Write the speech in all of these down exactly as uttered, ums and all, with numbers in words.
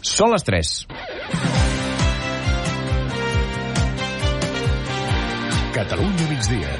Són les tres. Catalunya migdia.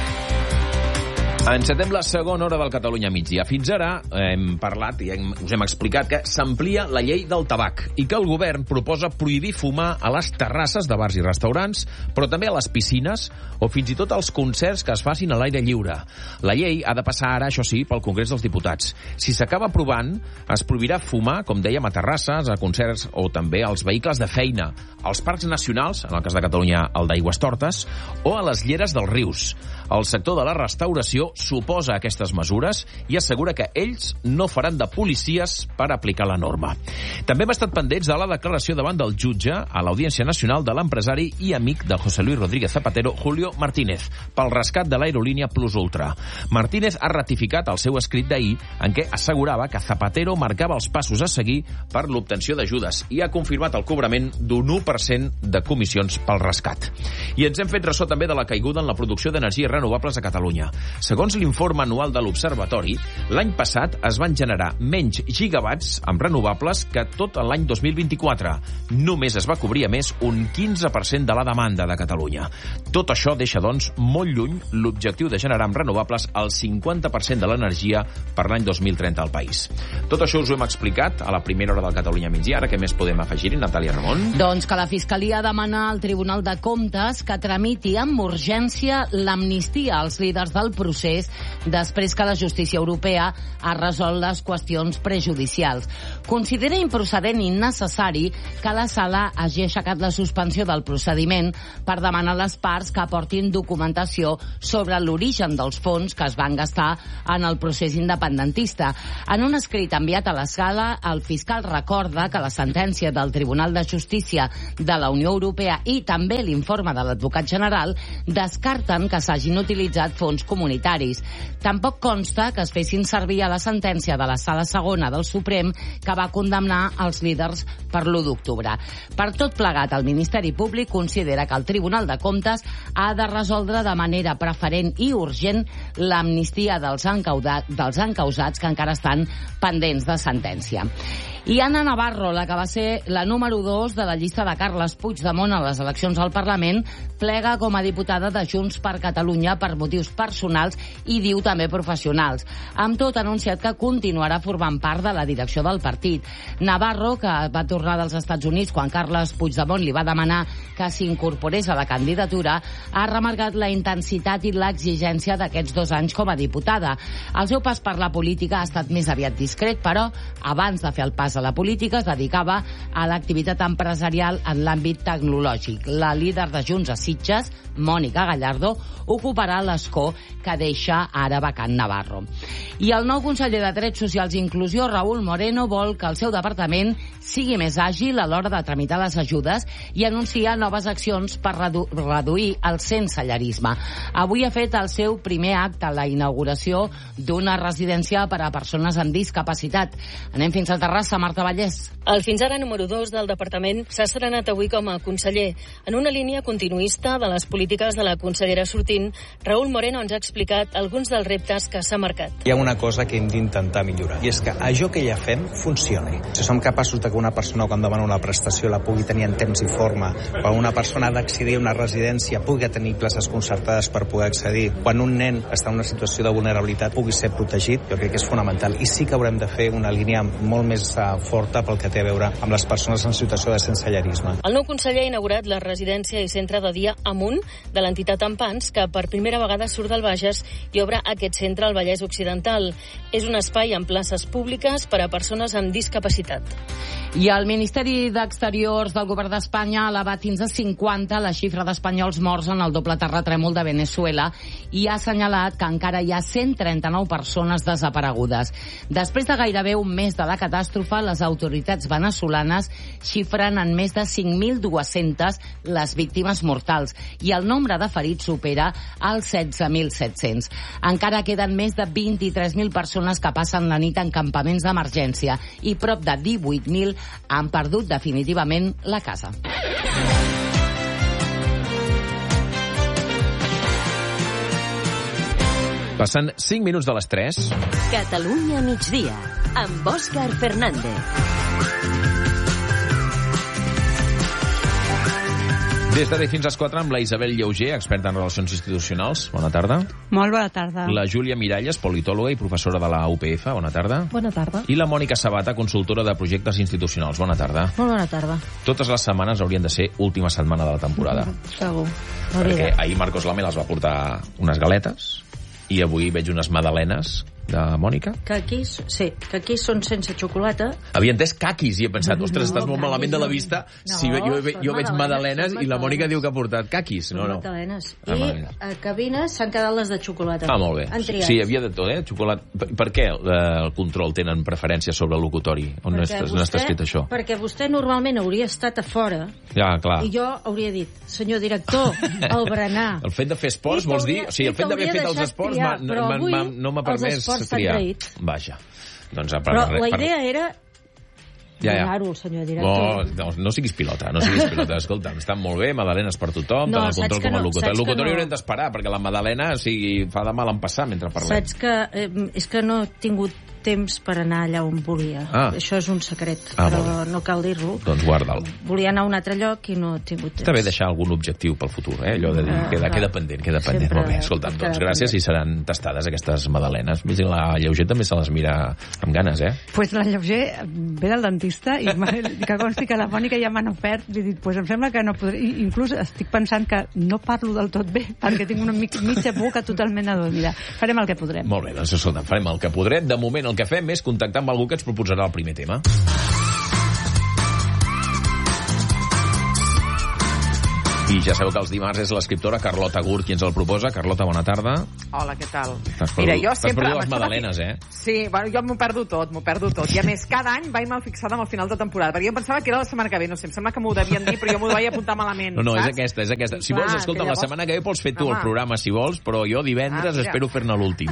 Encetem la segona hora del Catalunya migdia. Fins ara hem parlat i hem, us hem explicat que s'amplia la llei del tabac i que el govern proposa prohibir fumar a les terrasses de bars i restaurants, però també a les piscines o fins i tot als concerts que es facin a l'aire lliure. La llei ha de passar ara, això sí, pel Congrés dels Diputats. Si s'acaba aprovant, es prohibirà fumar, com dèiem, a terrasses, a concerts o també als vehicles de feina, als parcs nacionals, en el cas de Catalunya el d'Aigüestortes, o a les lleres dels rius. El sector de la restauració s'oposa a aquestes mesures i assegura que ells no faran de policies per aplicar la norma. També hem estat pendents de la declaració davant del jutge a l'Audiència Nacional de l'empresari i amic de José Luis Rodríguez Zapatero, Julio Martínez, pel rescat de l'aerolínia Plus Ultra. Martínez ha ratificat el seu escrit d'ahir en què assegurava que Zapatero marcava els passos a seguir per l'obtenció d'ajudes i ha confirmat el cobrament d'un u per cent de comissions pel rescat. I ens hem fet ressò també de la caiguda en la producció d'energies renovables a Catalunya. Segons l'informe anual de l'Observatori, l'any passat es van generar menys gigawatts amb renovables que tot l'any dos mil vint-i-quatre. Només es va cobrir a més un quinze per cent de la demanda de Catalunya. Tot això deixa, doncs, molt lluny l'objectiu de generar amb renovables el cinquanta per cent de l'energia per l'any dos mil trenta al país. Tot això us ho hem explicat a la primera hora del Catalunya migdia. Ara què més podem afegir-hi, Natàlia Ramon? Doncs que la Fiscalia demana al Tribunal de Comptes que tramiti amb urgència l'amnistia als líders del procés després que la justícia europea ha resolt les qüestions prejudicials. Considera improcedent i innecessari que la sala hagi aixecat la suspensió del procediment per demanar a les parts que aportin documentació sobre l'origen dels fons que es van gastar en el procés independentista. En un escrit enviat a la sala, el fiscal recorda que la sentència del Tribunal de Justícia de la Unió Europea i també l'informe de l'advocat general descarten que s'hagin utilitzat fons comunitaris. Tampoc consta que es fessin servir a la sentència de la Sala Segona del Suprem que va condemnar els líders per l'u d'octubre. Per tot plegat, el Ministeri Públic considera que el Tribunal de Comptes ha de resoldre de manera preferent i urgent l'amnistia dels, dels encausats que encara estan pendents de sentència. I Anna Navarro, la que va ser la número dos de la llista de Carles Puigdemont a les eleccions al Parlament, plega com a diputada de Junts per Catalunya per motius personals i diu també professionals. Amb tot, ha anunciat que continuarà formant part de la direcció del partit. Navarro, que va tornar dels Estats Units quan Carles Puigdemont li va demanar que s'incorporés a la candidatura, ha remarcat la intensitat i l'exigència d'aquests dos anys com a diputada. El seu pas per la política ha estat més aviat discret, però abans de fer el pas a la política es dedicava a l'activitat empresarial en l'àmbit tecnològic. La líder de Junts a Sitges, Mònica Gallardo, ocuparà l'escó que deixa ara vacant Navarro. I el nou conseller de Drets Socials i Inclusió, Raúl Moreno, vol que el seu departament sigui més àgil a l'hora de tramitar les ajudes i anuncia noves accions per redu reduir el sensellarisme. Avui ha fet el seu primer acte a la inauguració d'una residència per a persones amb discapacitat. Anem fins a Terrassa, Marta Vallès. El fins ara número dos del departament s'ha estrenat avui com a conseller. En una línia continuista de les polítiques de la consellera sortint, Raúl Moreno ens ha explicat alguns dels reptes que s'ha marcat. Hi ha una cosa que hem d'intentar millorar, i és que això que ja fem funcioni. Si som capaços de que una persona quan demana una prestació la pugui tenir en temps i forma, quan una persona ha d'accedir a una residència pugui tenir places concertades per poder accedir, quan un nen està en una situació de vulnerabilitat pugui ser protegit, jo crec que és fonamental. I sí que haurem de fer una línia molt més uh, forta pel que té a veure amb les persones en situació de sensellarisme. El nou conseller ha inaugurat la residència i centre de dia Amunt de l'entitat Ampans, que per primera vegada surt del Bages i obre aquest centre al Vallès Occidental. És un espai amb places públiques per a persones amb discapacitat. I el Ministeri d'Exteriors del Govern d'Espanya ha elevat fins a cinquanta la xifra d'espanyols morts en el doble terratrèmol de Venezuela i ha assenyalat que encara hi ha cent trenta-nou persones desaparegudes. Després de gairebé un mes de la catàstrofe, les autoritats venezolanes xifren en més de cinc mil dues-centes les víctimes mortals i el nombre de ferits supera els setze mil set-cents. Encara queden més de vint-i-tres mil persones que passen la nit en campaments d'emergència i prop de divuit mil han perdut definitivament la casa. Passant cinc minuts de les tres. Catalunya migdia, amb Òscar Fernández. Des d'ara fins a les quatre amb la Isabel Lleuger, experta en relacions institucionals. Bona tarda. Molt bona tarda. La Júlia Miralles, politòloga i professora de la U P F. Bona tarda. Bona tarda. I la Mònica Sabata, consultora de projectes institucionals. Bona tarda. Molt bona tarda. Totes les setmanes haurien de ser última setmana de la temporada. Segur. Perquè ahir Marcos Lame les va portar unes galetes i avui veig unes magdalenes de Mònica. Que aquí, sí, que aquí són sense xocolata. Havia entès caquis i he pensat, ostres, estàs molt malament de la vista. No, si jo, jo, jo veig magdalenes i la Mònica magdalenes. diu que ha portat caquis. No, no. Magdalenes. Ah, I magdalenes. a cabines s'han quedat les de xocolata. Ah, molt bé. Han triat. Sí, hi havia de tot, eh? Xocolata. Per, per què eh, el control tenen preferència sobre el locutori? On no està, no està escrit això? Perquè vostè normalment hauria estat a fora Ja, clar. i jo hauria dit, senyor director, el berenar. El fet de fer esports, I vols dir? t'hauria- O sigui, el i fet d'haver t'hauria fet els deixat esports triar, m'ha- però m'ha- avui m'ha- no m'ha els permès esports s'han triar. traït. Vaja. Doncs, per, Però per, la per- idea era Ja, ja. donar-ho, senyor No, director. no, no siguis pilota, no siguis pilota. Escolta, estan molt bé, magdalenes per tothom, No, tant el saps control que com el no, locutori. saps El que locutori no. haurem d'esperar, perquè la magdalena o sigui, fa de mal en passar mentre parlem. Saps que eh, és que no he tingut temps per anar allà on volia. Ah. Això és un secret, Ah, però molt bé. no cal dir-lo. Doncs guarda'l. Volia anar a un altre lloc i no he tingut temps. Està bé deixar algun objectiu pel futur, eh? Allò de dir, Ah, queda, clar. queda pendent, queda pendent. Sempre Molt bé, escolta'm, queda doncs gràcies pendent. i seran tastades aquestes magdalenes. Més la Lleuger també se les mira amb ganes, eh? Pues la Lleuger ve del dentista i m'ha- que consti que la Mònica ja m'han ofert. Li he dit, pues em sembla que no podré... I inclús estic pensant que no parlo del tot bé perquè tinc una mig, mitja boca totalment adormida. Farem el que podrem. Molt bé, doncs escolta, farem el que podrem. De moment el que fem és contactar amb algú que ens proposarà el primer tema. I ja sabeu que els dimarts és l'escriptora Carlota Gurt qui ens el proposa. Carlota, bona tarda. Hola, què tal? T'has Mira, perdut, jo t'has sempre... perdut les m'estava magdalenes, fi- eh? Sí, bueno, jo m'ho perdo tot, m'ho perdo tot. I a més, cada any vaig mal fixada amb el final de temporada, perquè jo em pensava que era la setmana que ve, no sé, em sembla que m'ho devien dir, però jo m'ho vaig apuntar malament, No, no, és saps? aquesta, és aquesta. Si Clar, vols, escolta, que la llavors- setmana que ve pots fer tu el Home. programa, si vols, però jo divendres Ah, mira. espero fer-ne l'últim.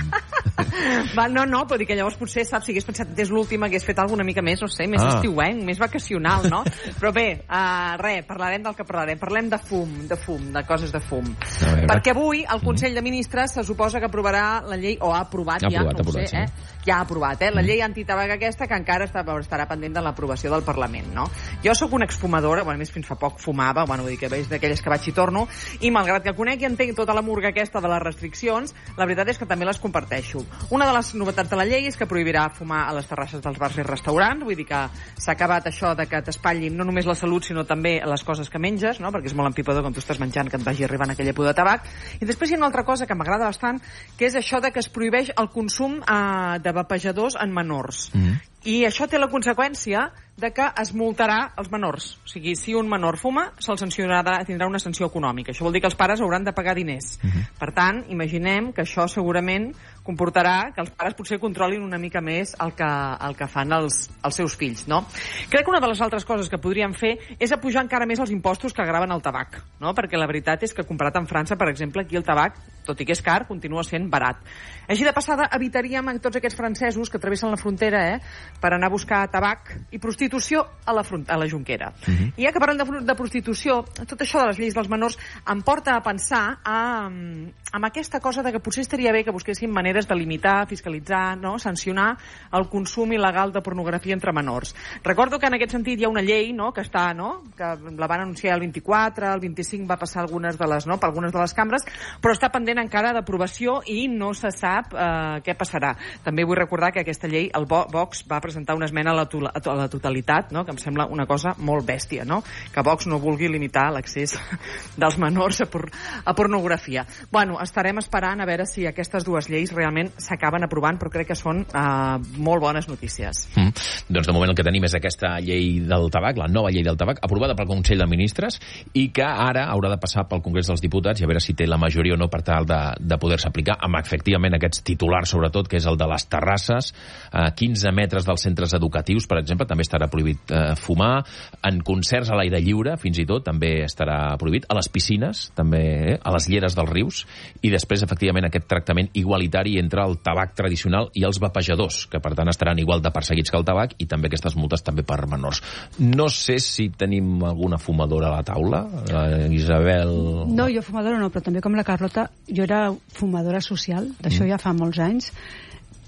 Va, no, no, però dic que llavors potser, saps, si hagués pensat que és l'últim, hagués fet alguna mica més, no sé, més Ah. estiuenc, més vacacional, no? Però bé, uh, res, parlarem del que parlarem. Parlem de fum, de fum, de coses de fum. A veure. Perquè avui el Consell de Ministres se suposa que aprovarà la llei, o ha aprovat Ha ja, aprovat, no ho aprovat, sé, eh? sí. Ja ha aprovat, eh? La llei antitabac aquesta que encara està, estarà pendent de l'aprovació del Parlament, no? Jo sóc una exfumadora, bueno, a més fins fa poc fumava, bueno, vull dir que veig d'aquelles que vaig i torno, i malgrat que conec i entenc tota la murga aquesta de les restriccions, la veritat és que també les comparteixo. Una de les novetats de la llei és que prohibirà fumar a les terrasses dels bars i restaurants, vull dir que s'ha acabat això de que t'espatllin no només la salut, sinó també les coses que menges, no? Perquè és molt empipador quan tu estàs menjant que et vagi arribant aquella pudor de tabac. I després hi ha una altra cosa que m'agrada bastant, que és això de que es prohibeix el consum eh, de vapejadors en menors. Mm. I això té la conseqüència de que es multarà els menors. O sigui, si un menor fuma, se'l sancionarà, tindrà una sanció econòmica. Això vol dir que els pares hauran de pagar diners. Mm -hmm. Per tant, imaginem que això segurament comportarà que els pares potser controlin una mica més el que, el que fan els, els seus fills, no? Crec que una de les altres coses que podríem fer és apujar encara més els impostos que graven el tabac, no? Perquè la veritat és que comparat amb França, per exemple, aquí el tabac, tot i que és car, continua sent barat. Així de passada, evitaríem a tots aquests francesos que travessen la frontera, eh, per anar a buscar tabac i prostitució a la, front a la Jonquera. Uh -huh. I ja que parlem de, de prostitució, tot això de les lleis dels menors em porta a pensar a, amb aquesta cosa de que potser estaria bé que busquéssim maneres de limitar, fiscalitzar, no? Sancionar el consum il·legal de pornografia entre menors. Recordo que en aquest sentit hi ha una llei, no?, que està, no?, que la van anunciar el vint-i-quatre, el vint-i-cinc va passar algunes de les, no?, per algunes de les cambres, però està pendent encara d'aprovació i no se sap eh, què passarà. També vull recordar que aquesta llei, el Vox va presentar una esmena a la, a la totalitat, no?, que em sembla una cosa molt bèstia, no?, que Vox no vulgui limitar l'accés dels menors a, por a pornografia. Bueno, estarem esperant a veure si aquestes dues lleis realment s'acaben aprovant, però crec que són eh, molt bones notícies. Mm. Doncs de moment el que tenim és aquesta llei del tabac, la nova llei del tabac, aprovada pel Consell de Ministres i que ara haurà de passar pel Congrés dels Diputats i a veure si té la majoria o no per tal de, de poder-se aplicar amb efectivament aquests titulars, sobretot, que és el de les terrasses, a quinze metres dels centres educatius, per exemple, també estarà prohibit eh, fumar, en concerts a l'aire lliure, fins i tot, també estarà prohibit, a les piscines, també, eh, a les lleres dels rius, i després, efectivament, aquest tractament igualitari entre el tabac tradicional i els vapejadors, que per tant estaran igual de perseguits que el tabac, i també aquestes multes també per menors. No sé si tenim alguna fumadora a la taula, eh, Isabel... No, jo fumadora no, però també com la Carlota, jo era fumadora social, d'això mm. ja fa molts anys.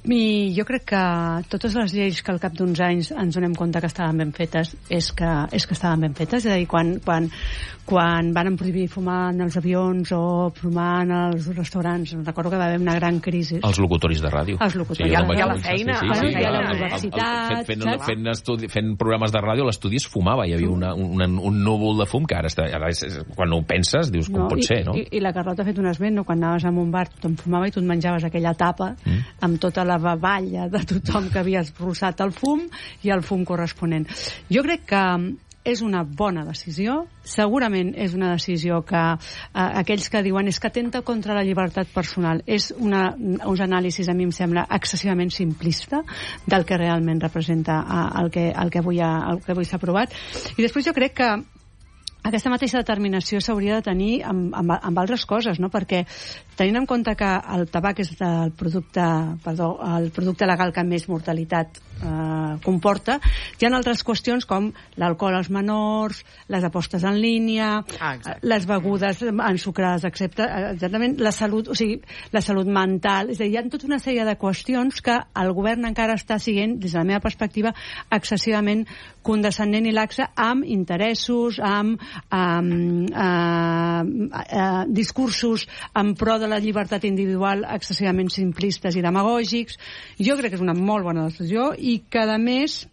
I jo crec que totes les lleis que al cap d'uns anys ens donem compte que estaven ben fetes és que, és que estaven ben fetes. És a dir, quan, quan, quan van prohibir fumar en els avions o fumar en els restaurants, recordo que va haver una gran crisi. Els locutoris de ràdio. Els locutoris. Sí, ja, ja la feina. Sí, sí, sí, ja, ja, ja, la universitat. Fent, fent, fent, estudi, fent programes de ràdio, l'estudi es fumava. Hi havia una, un, un núvol de fum que ara, està, ara és, quan ho penses dius com no, pot i, ser, no? I, i la Carlota ha fet un esment, no? Quan anaves a un bar tothom fumava i tu et menjaves aquella tapa mm. amb tota la bavalla de tothom que havia expulsat el fum i el fum corresponent. Jo crec que és una bona decisió, segurament és una decisió que eh, aquells que diuen és que atenta contra la llibertat personal, és una, uns anàlisis a mi em sembla excessivament simplista del que realment representa eh, el, que, el que avui ha, el que avui s'ha aprovat. I després jo crec que aquesta mateixa determinació s'hauria de tenir amb, amb, amb altres coses, no? Perquè tenint en compte que el tabac és el producte, perdó, el producte legal que més mortalitat eh, comporta, hi ha altres qüestions com l'alcohol als menors, les apostes en línia, ah, les begudes ensucrades, excepte, exactament, la salut, o sigui, la salut mental, és a dir, hi ha tota una sèrie de qüestions que el govern encara està siguent, des de la meva perspectiva, excessivament condescendent i laxa amb interessos, amb Um, uh, uh, discursos en pro de la llibertat individual excessivament simplistes i demagògics. Jo crec que és una molt bona decisió i que a més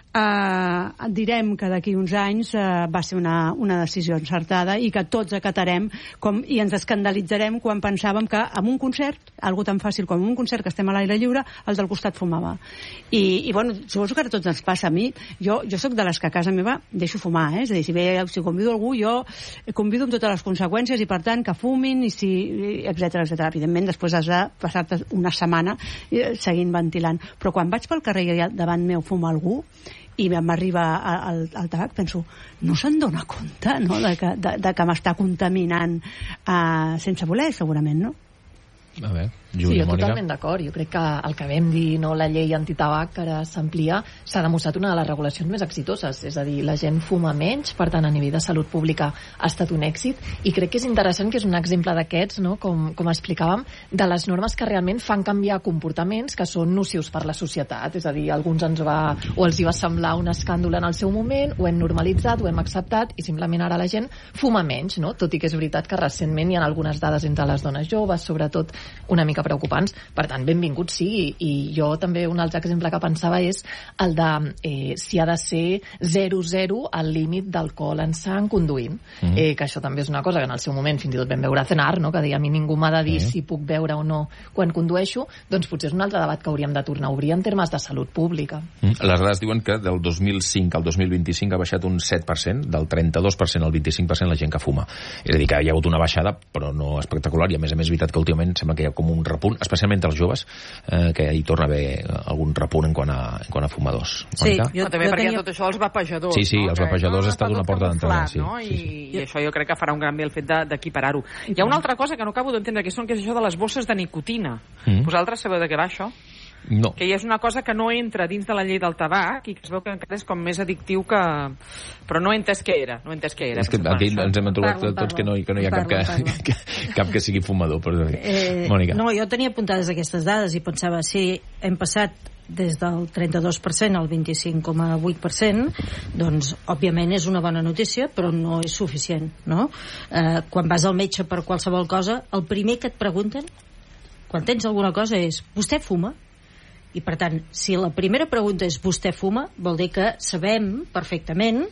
Uh, direm que d'aquí uns anys uh, va ser una, una decisió encertada i que tots acatarem com, i ens escandalitzarem quan pensàvem que en un concert, algo tan fàcil com un concert que estem a l'aire lliure, el del costat fumava. I, i bueno, suposo que a tots ens passa. A mi, jo, jo sóc de les que a casa meva deixo fumar, eh? És a dir, si, ve, si convido algú, jo convido amb totes les conseqüències i per tant que fumin i si, etcètera, etcètera. Evidentment, després has de passar-te una setmana seguint ventilant. Però quan vaig pel carrer i davant meu fuma algú i m'arriba al, al tabac, penso, no se'n dona compte, no?, de que, de, de que m'està contaminant uh, sense voler, segurament, no? A veure, Júlia, sí, jo Mònica. Totalment d'acord. Jo crec que el que vam dir, no, la llei antitabac, que ara s'amplia, s'ha demostrat una de les regulacions més exitoses. És a dir, la gent fuma menys, per tant, a nivell de salut pública ha estat un èxit, i crec que és interessant que és un exemple d'aquests, no, com, com explicàvem, de les normes que realment fan canviar comportaments que són nocius per la societat. És a dir, alguns ens va, o els hi va semblar un escàndol en el seu moment, ho hem normalitzat, ho hem acceptat, i simplement ara la gent fuma menys, no? Tot i que és veritat que recentment hi ha algunes dades entre les dones joves, sobretot una mica preocupants. Per tant, benvingut sigui. I jo també un altre exemple que pensava és el de eh, si ha de ser zero zero el límit d'alcohol en sang conduint. Mm-hmm. eh, que això també és una cosa que en el seu moment fins i tot vam veure a Cenar, no? Que deia a mi ningú m'ha de dir mm-hmm. si puc beure o no quan condueixo. Doncs potser és un altre debat que hauríem de tornar a obrir en termes de salut pública. Mm-hmm. Les dades diuen que del dos mil cinc al dos mil vint-i-cinc ha baixat un set per cent, del trenta-dos per cent al vint-i-cinc per cent la gent que fuma. És a dir, que hi ha hagut una baixada, però no espectacular, i a més a més és veritat que últimament sembla que hi ha com un repunt, especialment entre els joves, eh, que hi torna a haver algun repunt en quant a, en quant a fumadors. Sí, jo, també jo perquè tenia... tot això els vapejadors. Sí, sí, no? els vapejadors ha estat una porta d'entrada. Sí, no? I, sí, sí. I això jo crec que farà un gran bé el fet d'equiparar-ho. Hi ha una altra cosa que no acabo d'entendre, que són que és això de les bosses de nicotina. Mm. Vosaltres sabeu de què va això? No. Que hi és una cosa que no entra dins de la llei del tabac i que es veu que encara és com més addictiu que... Però no he entès què era. No he entès què era. És que aquí ens hem trobat parlo, tots parlo. que no, que no hi ha parlo, cap, que, que, cap que sigui fumador. Però... Eh, Mònica. No, jo tenia apuntades aquestes dades i pensava, si hem passat des del trenta-dos per cent al vint-i-cinc coma vuit per cent, doncs, òbviament, és una bona notícia, però no és suficient, no? Eh, quan vas al metge per qualsevol cosa, el primer que et pregunten, quan tens alguna cosa, és vostè fuma? I, per tant, si la primera pregunta és vostè fuma, vol dir que sabem perfectament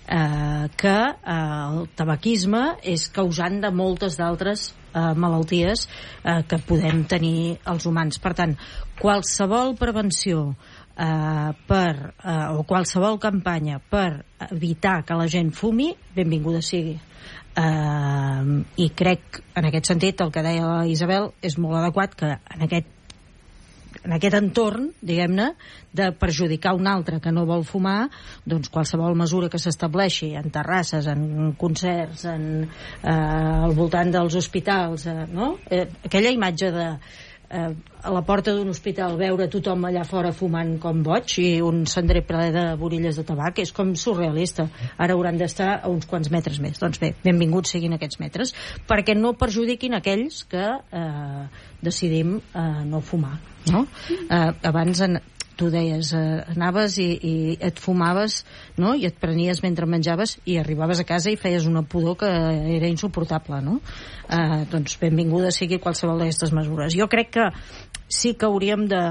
eh, que eh, el tabaquisme és causant de moltes d'altres eh, malalties eh, que podem tenir els humans. Per tant, qualsevol prevenció eh, per, eh, o qualsevol campanya per evitar que la gent fumi, benvinguda sigui. Eh, I crec, en aquest sentit, el que deia la Isabel és molt adequat, que en aquest en aquest entorn, diguem-ne, de perjudicar un altre que no vol fumar, doncs qualsevol mesura que s'estableixi en terrasses, en concerts, en, eh, al voltant dels hospitals, eh, no? Eh, aquella imatge de eh, a la porta d'un hospital veure tothom allà fora fumant com boig i un cendrer ple de borilles de tabac és com surrealista. Ara hauran d'estar a uns quants metres més. Doncs bé, benvinguts siguin aquests metres, perquè no perjudiquin aquells que eh, decidim eh, no fumar, no? Eh, abans en, tu deies, eh, anaves i, i et fumaves, no? I et prenies mentre menjaves i arribaves a casa i feies una pudor que era insuportable, no? Eh, doncs benvinguda sigui qualsevol d'aquestes mesures. Jo crec que sí que hauríem de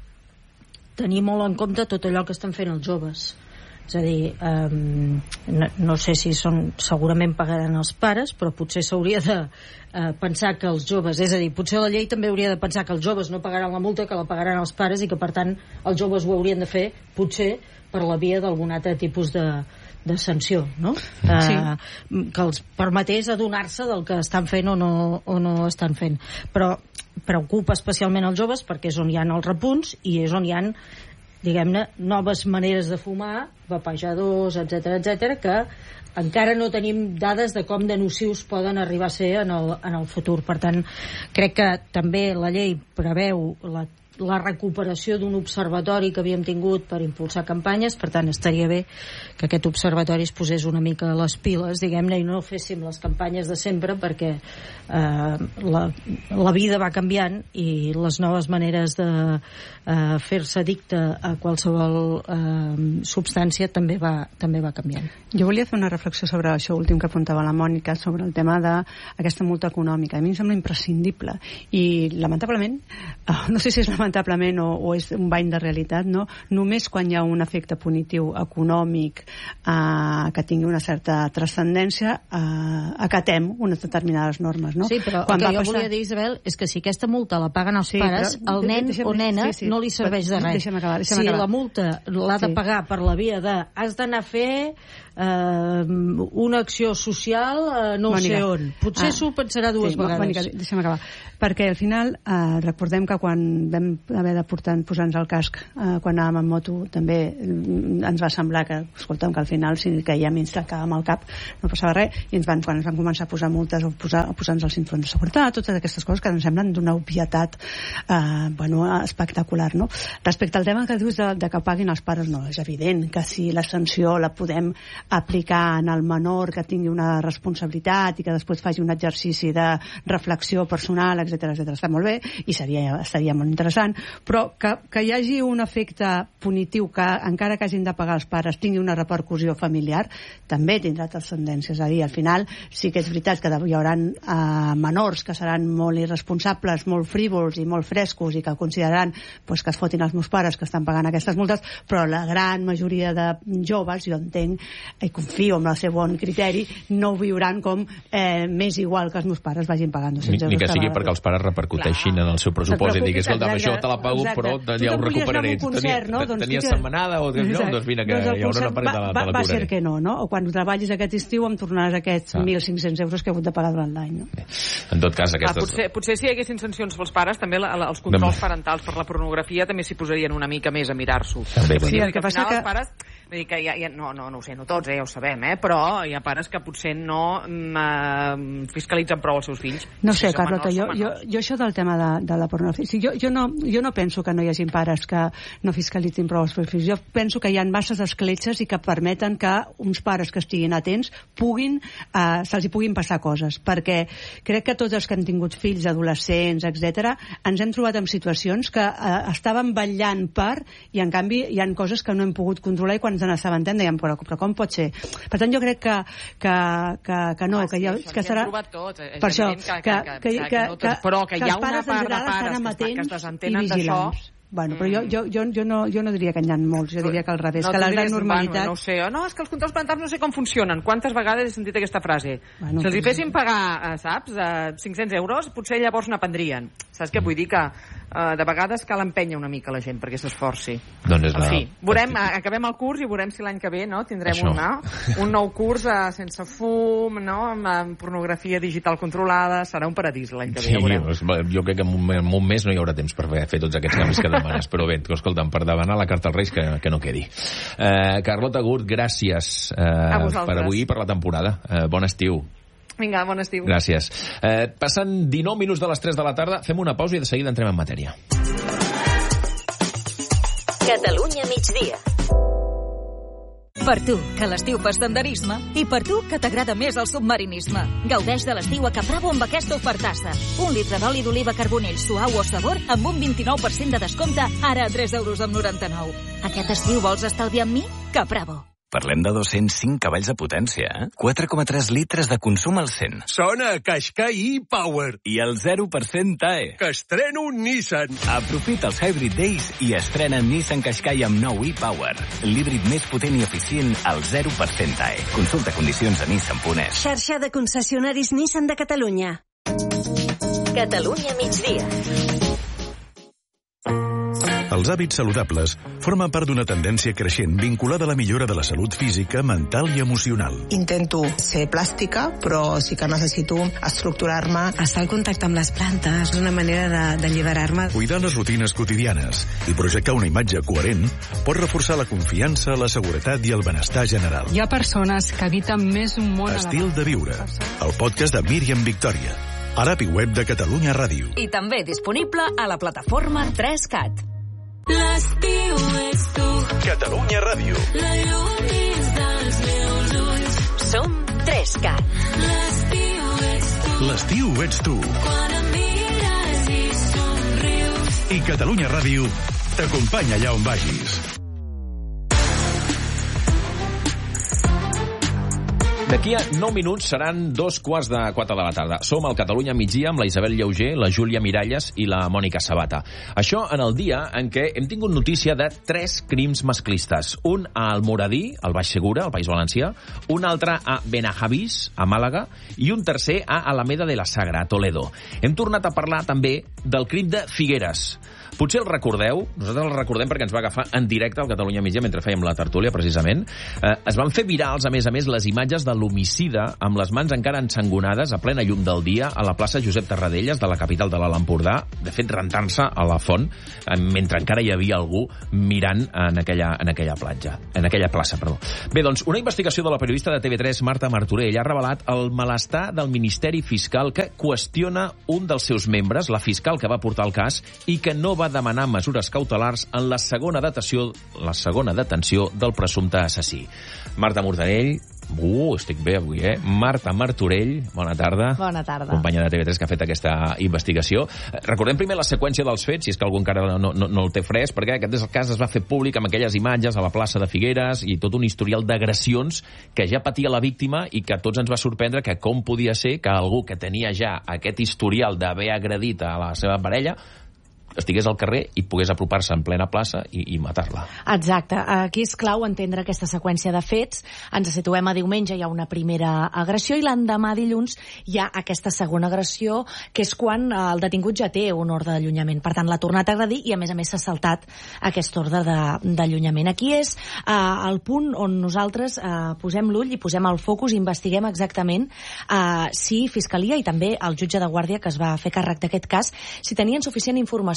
tenir molt en compte tot allò que estan fent els joves. És a dir, eh, no, no sé si són, segurament pagaran els pares, però potser s'hauria de eh, pensar que els joves, és a dir, potser la llei també hauria de pensar que els joves no pagaran la multa, que la pagaran els pares i que per tant els joves ho haurien de fer potser per la via d'algun altre tipus de, de sanció, no? Eh, sí. Que els permetés adonar-se del que estan fent o no, o no estan fent. Però preocupa especialment els joves perquè és on hi ha els repunts i és on hi ha, diguem-ne, noves maneres de fumar, vapejadors, etcètera, etcètera, que encara no tenim dades de com de nocius poden arribar a ser en el, en el futur. Per tant, crec que també la llei preveu la la recuperació d'un observatori que havíem tingut per impulsar campanyes, per tant estaria bé que aquest observatori es posés una mica a les piles, diguem-ne, i no féssim les campanyes de sempre, perquè eh, la, la vida va canviant i les noves maneres de eh, fer-se addicte a qualsevol eh, substància també va, també va canviant. Jo volia fer una reflexió sobre això últim que apuntava la Mònica, sobre el tema d'aquesta multa econòmica. A mi em sembla imprescindible i lamentablement, no sé si és lamentablement o, o és un bany de realitat, no? Només quan hi ha un efecte punitiu econòmic eh, que tingui una certa transcendència eh, acatem unes determinades normes, no? Sí, però quan el que jo passar... volia dir, Isabel, és que si aquesta multa la paguen els sí, pares, però, el nen deixa'm, o nena sí, sí, no li serveix de res. Deixa'm acabar, deixa'm si acabar. La multa l'ha de sí. pagar per la via de has d'anar a fer eh, una acció social eh, no Mònica. sé on. Potser ah, s'ho pensarà dues sí, vegades. Mònica, deixa'm acabar. Perquè al final eh, recordem que quan vam haver de portar, posar-nos el casc eh, quan anàvem en moto també ens va semblar que, escolta'm, que al final si caiem i ens trencàvem el cap no passava res, i ens van, quan ens van començar a posar multes o posar, a posar-nos els cinturons de seguretat, totes aquestes coses que ens semblen d'una obvietat eh, bueno, espectacular, no? Respecte al tema que dius de, de que paguin els pares, no, és evident que si la sanció la podem aplicar en el menor que tingui una responsabilitat i que després faci un exercici de reflexió personal, etcètera, etcètera, està molt bé i seria, seria molt interessant, però que, que hi hagi un efecte punitiu que encara que hagin de pagar els pares tingui una repercussió familiar, també tindrà transcendència. És a dir, al final sí que és veritat que hi haurà eh, menors que seran molt irresponsables, molt frívols i molt frescos i que consideraran pues, que es fotin els meus pares que estan pagant aquestes multes, però la gran majoria de joves, jo entenc i confio en el seu bon criteri, no ho viuran com eh, més igual que els meus pares vagin pagant dos-cents euros. Ni que sigui perquè els pares repercuteixin clar. En el seu pressupost i diguis, escolta, això te la pago, exacte. Però ja ho recuperaré. Concert, no? Tenies, tenies setmanada o no? Doncs mira, que doncs hi haurà una pareta, va, va, va ser que no, no? O quan treballis aquest estiu em tornaràs aquests ah. mil cinc-cents euros que he hagut de pagar durant l'any, no? En tot cas, aquestes... Ah, potser, potser si hi haguessin sancions pels pares, també la, la, els controls Demà. parentals per la pornografia també s'hi posarien una mica més a mirar-s'ho. Sí, sí, el que passa que... Els pares... Vull dir que hi ha, hi ha, no, no, no ho sé, no tots, eh, ja ho sabem, eh, però hi ha pares que potser no mm, fiscalitzen prou els seus fills. No sé, Carlota, jo, jo, jo això del tema de, de la pornografia... Sí, jo, jo, no, jo no penso que no hi hagi pares que no fiscalitzin prou els seus fills. Jo penso que hi ha masses escletxes i que permeten que uns pares que estiguin atents puguin, eh, se'ls hi puguin passar coses, perquè crec que tots els que han tingut fills, adolescents, etcètera, ens hem trobat en situacions que eh, estàvem vetllant per, i en canvi hi ha coses que no hem pogut controlar i quan ens n'assabentem dèiem, però, però com pot ser? Per tant, jo crec que, que, que, que no, ah, sí, que, ja, que serà... Tots, és per això, que, que, que, que, que, que, que, però que hi ha una part de pares que, que es desentenen d'això. Bueno, però jo, jo, jo, jo, no, jo no diria que n'hi ha molts, jo diria que al revés, no, que les de normalitat... Bueno, no ho sé, no, és que els controls parentals no sé com funcionen. Quantes vegades he sentit aquesta frase? Bueno, si els hi fessin pagar, saps, cinc-cents euros, potser llavors n'aprendrien. Saps què vull dir? Que uh, de vegades cal empènyer una mica la gent perquè s'esforci. Doncs és en fi, veurem, acabem el curs i veurem si l'any que ve no, tindrem una, un nou curs uh, sense fum, no, amb, amb pornografia digital controlada. Serà un paradís l'any que ve, sí, ja veurem. Jo, jo crec que en un, en un mes no hi haurà temps per fer tots aquests canvis que demanes, però bé, escolta'm, per demanar la carta als Reis que, que no quedi. Uh, Carlota Gurt, gràcies uh, per avui i per la temporada. Uh, bon estiu. Vinga, bon estiu. Gràcies. Eh, passant dinou minuts de les tres de la tarda, fem una pausa i de seguida entrem en matèria. Catalunya migdia. Per tu, que a l'estiu fas senderisme, i per tu, que t'agrada més el submarinisme. Gaudeix de l'estiu a Caprabo amb aquesta ofertassa. Un litre d'oli d'oliva Carbonell suau o sabor amb un vint-i-nou per cent de descompte, ara a tres euros amb noranta-nou. Aquest estiu vols estalviar amb mi? Caprabo. Parlem de dos-cents cinc cavalls de potència, eh? quatre coma tres litres de consum al cent. Sona Qashqai e-Power. I el zero per cent T A E. Que estreno un Nissan. Aprofita els Hybrid Days i estrena Nissan Qashqai amb nou e-Power. L'híbrid més potent i eficient al zero per cent T A E. Consulta condicions a nissan punt es. Xarxa de concessionaris Nissan de Catalunya. Catalunya migdia. Els hàbits saludables formen part d'una tendència creixent vinculada a la millora de la salut física, mental i emocional. Intento ser plàstica, però sí que necessito estructurar-me. Estar en contacte amb les plantes és una manera d'alliberar-me. Cuidar les rutines quotidianes i projectar una imatge coherent pot reforçar la confiança, la seguretat i el benestar general. Hi ha persones que habiten més un món Estil de viure, el podcast de Míriam Victòria, a l'app i web de Catalunya Ràdio. I també disponible a la plataforma tres cat. L'estiu ets tu. Catalunya Ràdio. La llum dins dels meus ulls. Som tres cat. L'estiu ets tu. L'estiu ets tu. Quan em mires i somrius. I Catalunya Ràdio t'acompanya allà on vagis. D'aquí a nou minuts seran dos quarts de quatre de la tarda. Som al Catalunya migdia amb la Isabel Llauger, la Júlia Miralles i la Mònica Sabata. Això en el dia en què hem tingut notícia de tres crims masclistes. Un a Almoradí, al Baix Segura, al País Valencià, un altre a Benajavís, a Màlaga, i un tercer a Alameda de la Sagra, a Toledo. Hem tornat a parlar també del crim de Figueres. Potser el recordeu, nosaltres el recordem perquè ens va agafar en directe al Catalunya migdia mentre fèiem la tertúlia, precisament. Eh, es van fer virals, a més a més, les imatges de l'homicida amb les mans encara ensangonades a plena llum del dia a la plaça Josep Tarradellas de la capital de l'Alt Empordà, de fet rentant-se a la font eh, mentre encara hi havia algú mirant en aquella, en aquella platja, en aquella plaça, perdó. Bé, doncs, una investigació de la periodista de T V tres, Marta Martorell, ha revelat el malestar del Ministeri Fiscal que qüestiona un dels seus membres, la fiscal que va portar el cas, i que no va va demanar mesures cautelars en la segona detenció, la segona detenció del presumpte assassí. Marta Martorell, uh, estic bé avui, eh? Marta Martorell, bona tarda. Bona tarda. Companya de T V tres que ha fet aquesta investigació. Recordem primer la seqüència dels fets, si és que algú encara no, no, no el té fresc, perquè aquest cas es va fer públic amb aquelles imatges a la plaça de Figueres i tot un historial d'agressions que ja patia la víctima i que a tots ens va sorprendre que com podia ser que algú que tenia ja aquest historial d'haver agredit a la seva parella estigués al carrer i pogués apropar-se en plena plaça i, i matar-la. Exacte. Aquí és clau entendre aquesta seqüència de fets. Ens situem a diumenge, hi ha una primera agressió i l'endemà dilluns hi ha aquesta segona agressió, que és quan el detingut ja té un ordre d'allunyament. Per tant, l'ha tornat a agredir i, a més a més, s'ha saltat aquest ordre d'allunyament. Aquí és eh, el punt on nosaltres eh, posem l'ull i posem el focus i investiguem exactament eh, si Fiscalia i també el jutge de guàrdia que es va fer càrrec d'aquest cas, si tenien suficient informació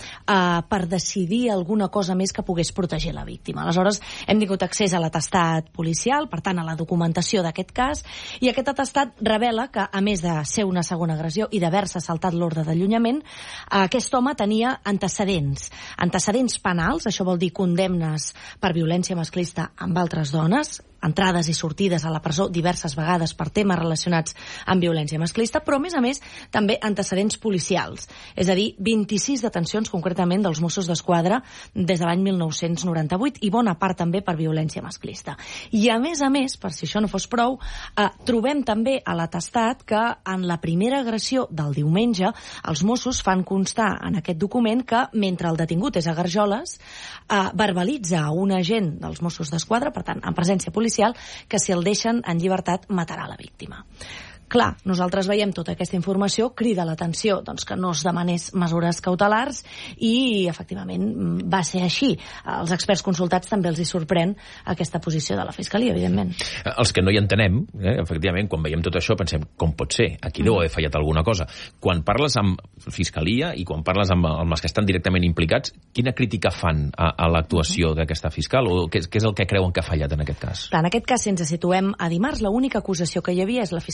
Uh, per decidir alguna cosa més que pogués protegir la víctima. Aleshores, hem tingut accés a l'atestat policial, per tant, a la documentació d'aquest cas, i aquest atestat revela que, a més de ser una segona agressió i d'haver-se saltat l'ordre d'allunyament, uh, aquest home tenia antecedents. Antecedents penals, això vol dir condemnes per violència masclista amb altres dones, entrades i sortides a la presó diverses vegades per temes relacionats amb violència masclista, però, a més a més, també antecedents policials. És a dir, vint-i-sis detencions, concretament, dels Mossos d'Esquadra des de l'any mil nou-cents noranta-vuit i bona part també per violència masclista. I, a més a més, per si això no fos prou, eh, trobem també a l'atestat que en la primera agressió del diumenge els Mossos fan constar en aquest document que, mentre el detingut és a Garjoles, eh, verbalitza a un agent dels Mossos d'Esquadra, per tant, en presència policial, que si el deixen en llibertat matarà la víctima. Clar, nosaltres veiem tota aquesta informació, crida l'atenció doncs, que no es demanés mesures cautelars i, efectivament, va ser així. Els experts consultats també els hi sorprèn aquesta posició de la Fiscalia, evidentment. Els que no hi entenem, eh, efectivament, quan veiem tot això pensem, com pot ser? Aquí deu haver fallat alguna cosa. Quan parles amb Fiscalia i quan parles amb, amb els que estan directament implicats, quina crítica fan a, a l'actuació d'aquesta fiscal o què, què és el que creuen que ha fallat en aquest cas? Clar, en aquest cas, si ens situem a dimarts, l'única acusació que hi havia és la Fiscalia, que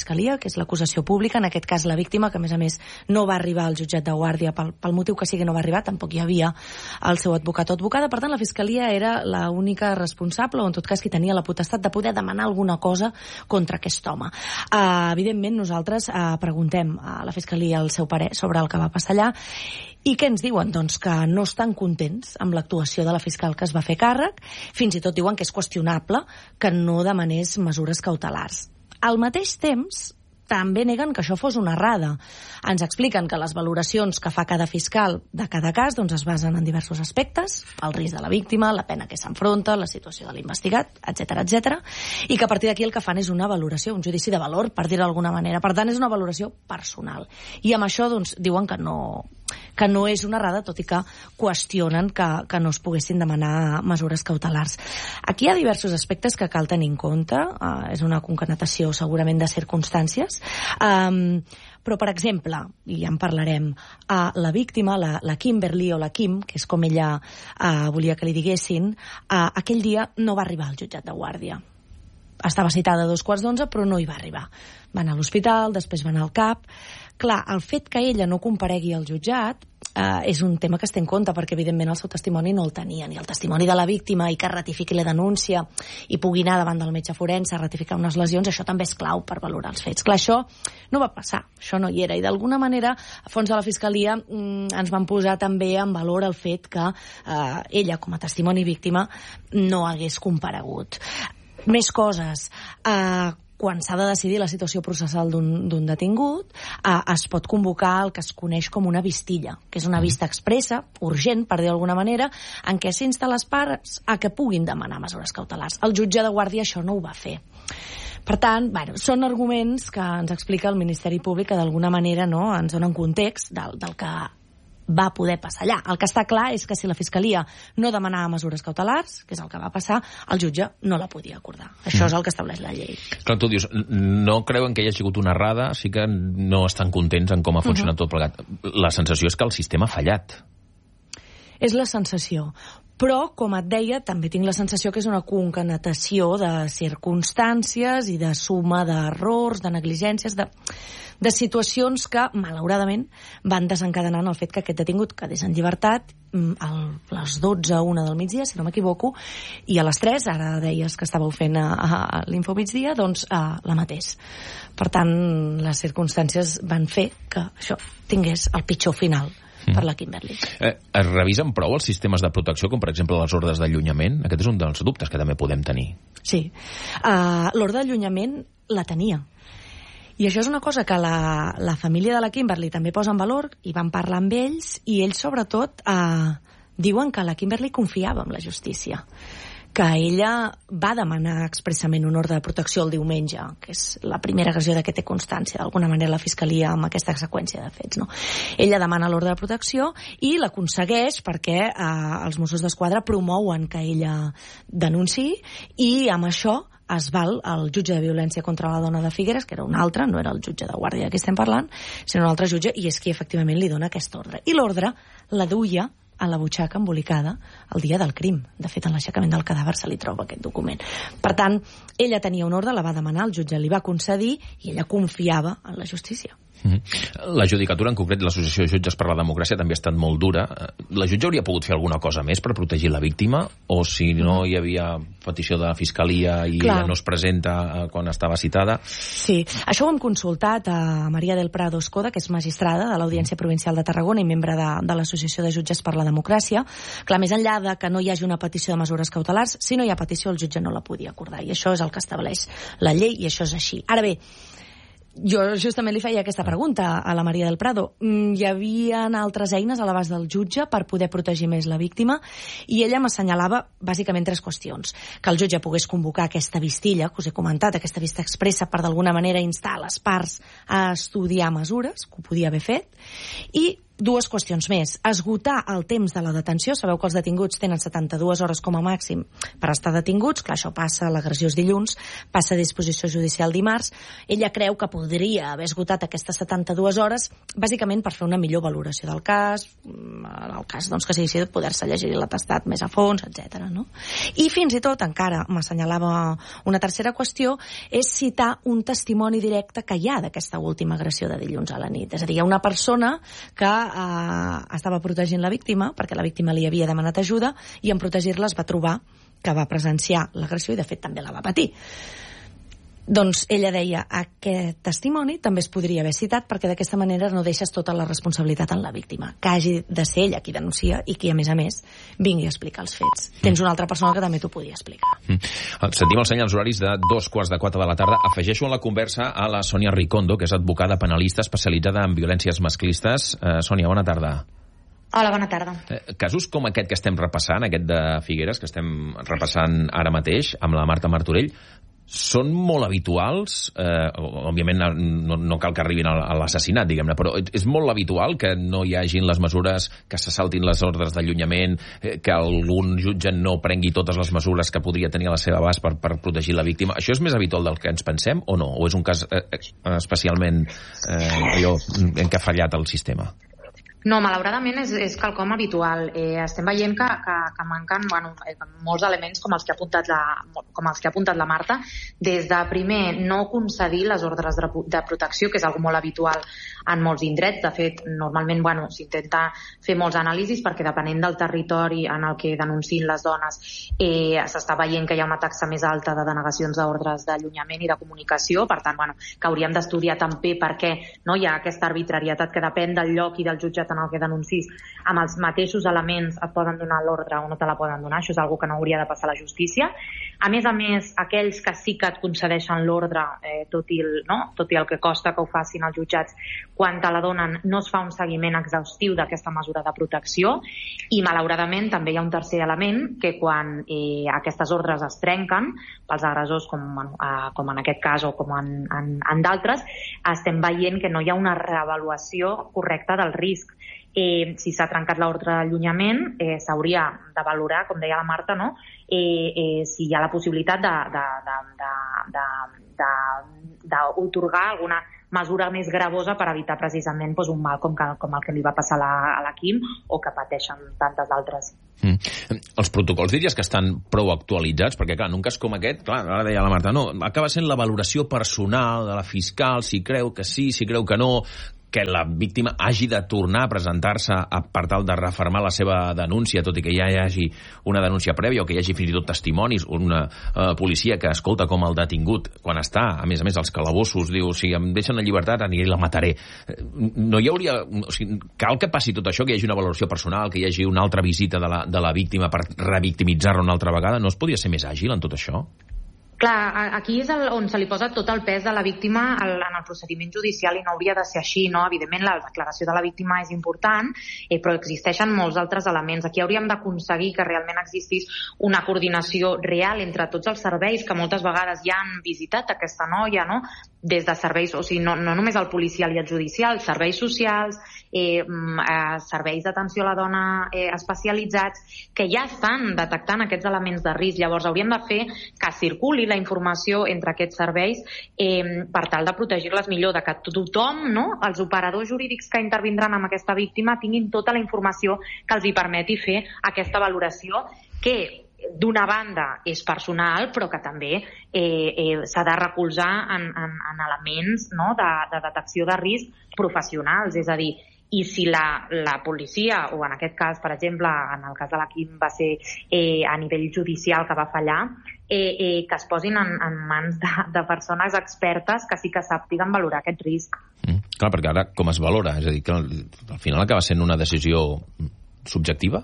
que és l'acusació pública, en aquest cas la víctima, que a més a més no va arribar al jutjat de guàrdia pel, pel motiu que sigui no va arribar, tampoc hi havia el seu advocat o advocada, per tant la Fiscalia era l'única responsable, o en tot cas qui tenia la potestat de poder demanar alguna cosa contra aquest home. Uh, evidentment nosaltres uh, preguntem a la Fiscalia el seu parer sobre el que va passar allà. I què ens diuen? Doncs que no estan contents amb l'actuació de la fiscal que es va fer càrrec, fins i tot diuen que és qüestionable que no demanés mesures cautelars. Al mateix temps, també neguen que això fos una errada. Ens expliquen que les valoracions que fa cada fiscal de cada cas doncs es basen en diversos aspectes, el risc de la víctima, la pena que s'enfronta, la situació de l'investigat, etcètera, etcètera, i que a partir d'aquí el que fan és una valoració, un judici de valor, per dir-ho d'alguna manera. Per tant, és una valoració personal. I amb això doncs, diuen que no, que no és una errada, tot i que qüestionen que, que no es poguessin demanar mesures cautelars. Aquí hi ha diversos aspectes que cal tenir en compte. Uh, és una concatenació segurament de circumstàncies. Um, però, per exemple, i ja en parlarem, uh, la víctima, la, la Kimberly o la Kim, que és com ella uh, volia que li diguessin, uh, aquell dia no va arribar al jutjat de guàrdia. Estava citada a dos quarts d'onze, però no hi va arribar. Va anar a l'hospital, després va anar al CAP. Clar, el fet que ella no comparegui al jutjat eh, és un tema que es té en compte, perquè evidentment el seu testimoni no el tenia, ni el testimoni de la víctima, i que ratifiqui la denúncia i pugui anar davant del metge forense a ratificar unes lesions, això també és clau per valorar els fets. Clar, això no va passar, això no hi era, i d'alguna manera a fons de la Fiscalia mm, ens van posar també en valor el fet que eh, ella, com a testimoni víctima, no hagués comparegut. Més coses. Eh, quan s'ha de decidir la situació processal d'un detingut, eh, es pot convocar el que es coneix com una vistilla, que és una vista expressa, urgent, per dir d'alguna manera, en què s'insta les parts a que puguin demanar mesures cautelars. El jutge de guàrdia això no ho va fer. Per tant, bueno, són arguments que ens explica el Ministeri Públic, que d'alguna manera no, ens donen context del, del que va poder passar allà. El que està clar és que si la Fiscalia no demanava mesures cautelars, que és el que va passar, el jutge no la podia acordar. Això mm. és el que estableix la llei. Clar, tu dius, no creuen que hi ha sigut una errada, sí que no estan contents en com ha funcionat uh-huh. tot plegat. La sensació és que el sistema ha fallat. És la sensació. Però, com et deia, també tinc la sensació que és una concatenació de circumstàncies i de suma d'errors, de negligències, de, de situacions que, malauradament, van desencadenant el fet que aquest detingut quedés en llibertat a les dotze o una del migdia, si no m'equivoco, i a les tres, ara deies que estàveu fent a, a, a l'Infomigdia, doncs a, la mateix. Per tant, les circumstàncies van fer que això tingués el pitjor final per la Kimberly. Eh, es revisen prou els sistemes de protecció, com per exemple les ordres d'allunyament? Aquest és un dels dubtes que també podem tenir. Sí. Uh, l'ordre d'allunyament la tenia. I això és una cosa que la, la família de la Kimberly també posa en valor, i van parlar amb ells, i ells sobretot uh, diuen que la Kimberly confiava en la justícia, que ella va demanar expressament un ordre de protecció el diumenge, que és la primera agressió de què té constància, d'alguna manera, la Fiscalia amb aquesta seqüència de fets. No? Ella demana l'ordre de protecció i l'aconsegueix perquè eh, els Mossos d'Esquadra promouen que ella denunciï, i amb això es val el jutge de violència contra la dona de Figueres, que era un altre, no era el jutge de guàrdia de qui estem parlant, sinó un altre jutge, i és qui efectivament li dona aquest ordre. I l'ordre la duia a la butxaca embolicada el dia del crim. De fet, en l'aixecament del cadàver se li troba aquest document. Per tant, ella tenia un ordre, la va demanar, el jutge li va concedir, i ella confiava en la justícia. Mm-hmm. La judicatura, en concret l'Associació de Jutges per la Democràcia, també ha estat molt dura. La jutge hauria pogut fer alguna cosa més per protegir la víctima? O si no hi havia petició de la Fiscalia i Clar. ella no es presenta quan estava citada? Sí, això ho hem consultat a Maria del Prado Escoda, que és magistrada de l'Audiència Provincial de Tarragona i membre de, de l'Associació de Jutges per la Democràcia. Clar, més enllà de que no hi hagi una petició de mesures cautelars, si no hi ha petició el jutge no la podia acordar, i això és el que estableix la llei, i això és així. Ara bé, jo justament li feia aquesta pregunta a la Maria del Prado. Hi havia altres eines a l'abast del jutge per poder protegir més la víctima, i ella m'assenyalava bàsicament tres qüestions. Que el jutge pogués convocar aquesta vistilla, que us he comentat, aquesta vista expressa per d'alguna manera instar les parts a estudiar mesures, que ho podia haver fet, i dues qüestions més. Esgotar el temps de la detenció. Sabeu que els detinguts tenen setanta-dues hores com a màxim per estar detinguts. Clar, això passa, l'agressió és dilluns, passa a disposició judicial dimarts. Ella creu que podria haver esgotat aquestes setanta-dues hores bàsicament per fer una millor valoració del cas, en el cas doncs, que sigui de poder-se llegir l'atestat més a fons, etcètera. No? I fins i tot, encara m'assenyalava una tercera qüestió, és citar un testimoni directe que hi ha d'aquesta última agressió de dilluns a la nit. És a dir, hi ha una persona que eh, estava protegint la víctima, perquè la víctima li havia demanat ajuda, i en protegir-la es va trobar que va presenciar l'agressió i de fet també la va patir. Doncs ella deia, aquest testimoni també es podria haver citat perquè d'aquesta manera no deixes tota la responsabilitat en la víctima, que hagi de ser ella qui denuncia i qui a més a més vingui a explicar els fets. Mm. Tens una altra persona que també t'ho podia explicar. Mm. Sentim el senyal als horaris de dos quarts de quatre de la tarda. Afegeixo en la conversa a la Sònia Ricondo, que és advocada penalista especialitzada en violències masclistes. Eh, Sònia, bona tarda. Hola, bona tarda. Eh, casos com aquest que estem repassant, aquest de Figueres, que estem repassant ara mateix amb la Marta Martorell, són molt habituals, eh, òbviament no, no cal que arribin a l'assassinat, diguem-ne, però és molt habitual que no hi hagin les mesures, que se saltin les ordres d'allunyament, eh, que algun jutge no prengui totes les mesures que podria tenir a la seva abast per, per protegir la víctima. Això és més habitual del que ens pensem o no? O és un cas eh, especialment eh, allò en què ha fallat el sistema? No, malauradament és, és quelcom habitual. Eh, estem veient que, que, que manquen bueno, eh, molts elements com els, que ha apuntat la, com els que ha apuntat la Marta, des de primer no concedir les ordres de, de protecció, que és algo molt habitual en molts indrets. De fet, normalment bueno, s'intenta fer molts anàlisis perquè depenent del territori en el que denunciïn les dones eh, s'està veient que hi ha una taxa més alta de denegacions d'ordres d'allunyament i de comunicació. Per tant, bueno, que hauríem d'estudiar també per què no, hi ha aquesta arbitrarietat que depèn del lloc i del jutjat en el que denuncis, amb els mateixos elements et poden donar l'ordre o no te la poden donar. Això és una que no hauria de passar a la justícia. A més a més, aquells que sí que et concedeixen l'ordre, eh, tot, i el, no? tot i el que costa que ho facin els jutjats, quan te la donen no es fa un seguiment exhaustiu d'aquesta mesura de protecció i malauradament també hi ha un tercer element que quan eh, aquestes ordres es trenquen pels agressors com, eh, com en aquest cas o com en, en, en d'altres, estem veient que no hi ha una reavaluació correcta del risc. Eh, si s'ha trencat l'ordre d'allunyament, eh, s'hauria de valorar, com deia la Marta, no? eh, eh, si hi ha la possibilitat d'autorgar alguna mesura més gravosa per evitar precisament doncs, un mal com, que, com el que li va passar a la, a la Quim o que pateixen tantes altres. Mm. Els protocols diries que estan prou actualitzats? Perquè, clar, en un cas com aquest, clar, ara deia la Marta, no, acaba sent la valoració personal de la fiscal, si creu que sí, si creu que no, que la víctima hagi de tornar a presentar-se per tal de refermar la seva denúncia, tot i que ja hi hagi una denúncia prèvia o que hi hagi fins i tot testimonis, una uh, policia que escolta com el detingut, quan està, a més a més, als calabossos, diu, si em deixen en llibertat aniré i la mataré. No hi hauria... O sigui, cal que passi tot això, que hi hagi una valoració personal, que hi hagi una altra visita de la, de la víctima per revictimitzar-la una altra vegada? No es podria ser més àgil en tot això? Clar, aquí és el, on se li posa tot el pes de la víctima en el procediment judicial i no hauria de ser així, no? Evidentment, la declaració de la víctima és important, eh, però existeixen molts altres elements. Aquí hauríem d'aconseguir que realment existís una coordinació real entre tots els serveis que moltes vegades ja han visitat aquesta noia, no? Des de serveis, o sigui, no, no només el policial i el judicial, serveis socials, eh, eh, serveis d'atenció a la dona eh, especialitzats, que ja estan detectant aquests elements de risc. Llavors, hauríem de fer que circuli la informació entre aquests serveis eh, per tal de protegir-les millor, de que tothom, no, els operadors jurídics que intervindran amb aquesta víctima tinguin tota la informació que els hi permeti fer aquesta valoració que d'una banda és personal però que també eh, eh, s'ha de recolzar en, en, en elements, no, de, de detecció de risc professionals, és a dir, i si la, la policia, o en aquest cas, per exemple, en el cas de la Quim va ser eh, a nivell judicial que va fallar, eh, eh, que es posin en, en mans de, de persones expertes que sí que sàpiguen valorar aquest risc. Mm, clar, perquè ara com es valora? És a dir, que al, al final acaba sent una decisió subjectiva?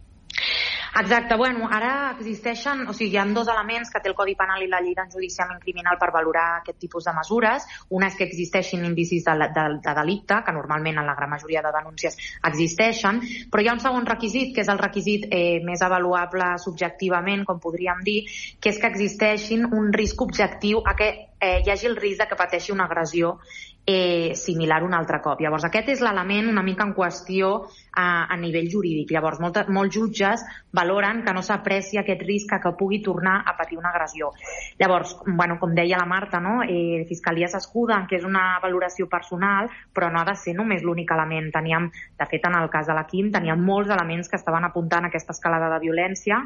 Exacte, bueno, ara existeixen, o sigui, hi ha dos elements que té el Codi Penal i la Llei d'Enjudiciament Criminal per valorar aquest tipus de mesures. Una és que existeixin indicis de, de, de delicte, que normalment en la gran majoria de denúncies existeixen, però hi ha un segon requisit, que és el requisit eh, més avaluable subjectivament, com podríem dir, que és que existeixin un risc objectiu a que eh, hi hagi el risc de que pateixi una agressió eh, similar un altre cop. Llavors, aquest és l'element una mica en qüestió a, a nivell jurídic. Llavors, molt, molts jutges valoren que no s'aprecia aquest risc que pugui tornar a patir una agressió. Llavors, bueno, com deia la Marta, no? eh, Fiscalia s'escuda que és una valoració personal, però no ha de ser només l'únic element. Teníem, de fet, en el cas de la Kim, teníem molts elements que estaven apuntant a aquesta escalada de violència,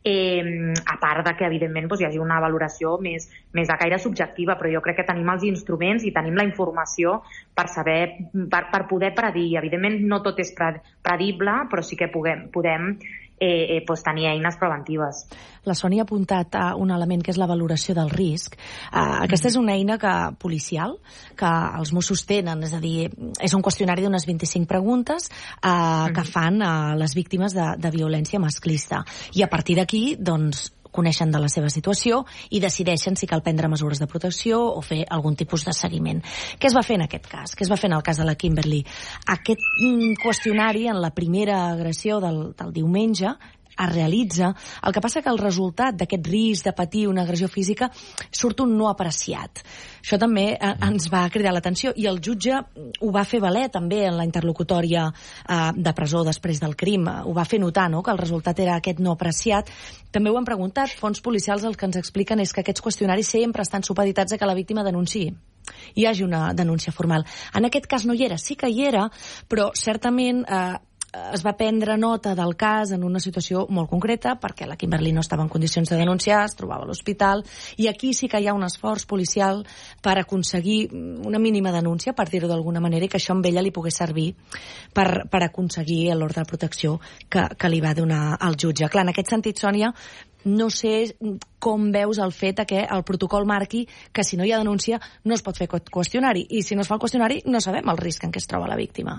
eh, a part de que, evidentment, doncs, hi hagi una valoració més, més de caire subjectiva, però jo crec que tenim els instruments i tenim la informació per saber, per, per poder predir. Evidentment, no tot és predible, però sí que puguem, podem eh, eh, doncs, tenir eines preventives. La Sònia ha apuntat a un element que és la valoració del risc. Uh, aquesta és una eina que, policial que els Mossos tenen, és a dir, és un qüestionari d'unes vint-i-cinc preguntes uh, que fan a les víctimes de, de violència masclista. I a partir d'aquí, doncs, coneixen de la seva situació i decideixen si cal prendre mesures de protecció o fer algun tipus de seguiment. Què es va fer en aquest cas? Què es va fer en el cas de la Kimberly? Aquest mm, qüestionari, en la primera agressió del, del diumenge, es realitza. El que passa que el resultat d'aquest risc de patir una agressió física surt un no apreciat. Això també eh, ens va cridar l'atenció i el jutge ho va fer valer també en la interlocutòria eh, de presó després del crim. Ho va fer notar, no?, que el resultat era aquest no apreciat. També ho hem preguntat. Fons policials el que ens expliquen és que aquests qüestionaris sempre estan supeditats a que la víctima denunciï. Hi hagi una denúncia formal. En aquest cas no hi era. Sí que hi era, però certament eh, es va prendre nota del cas en una situació molt concreta perquè la Kimberly no estava en condicions de denunciar, es trobava a l'hospital, i aquí sí que hi ha un esforç policial per aconseguir una mínima denúncia, per dir-ho d'alguna manera, i que això amb ella li pogués servir per, per aconseguir l'ordre de protecció que, que li va donar el jutge. Clar, en aquest sentit, Sònia, no sé com veus el fet que el protocol marqui que si no hi ha denúncia no es pot fer qüestionari, i si no es fa el qüestionari no sabem el risc en què es troba la víctima.